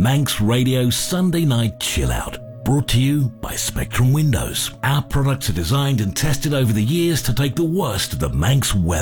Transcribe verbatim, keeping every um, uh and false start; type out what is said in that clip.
Manx Radio Sunday Night Chill Out. Brought to you by Spectrum Windows. Our products are designed and tested over the years to take the worst of the Manx weather